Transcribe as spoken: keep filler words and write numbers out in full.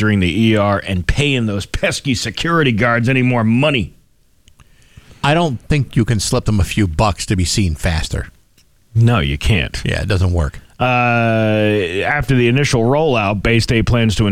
entering the E R and paying those pesky security guards any more money. I don't think you can slip them a few bucks to be seen faster. No, you can't. Yeah, it doesn't work. Uh, after the initial rollout, Bay State plans to